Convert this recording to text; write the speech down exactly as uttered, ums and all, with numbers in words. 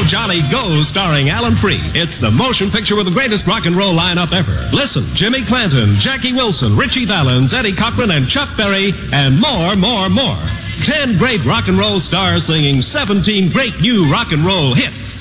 Jolly Go starring Alan Freed. It's the motion picture with the greatest rock and roll lineup ever. Listen, Jimmy Clanton, Jackie Wilson, Richie Valens, Eddie Cochran, and Chuck Berry, and more, more, more. Ten great rock and roll stars singing seventeen great new rock and roll hits.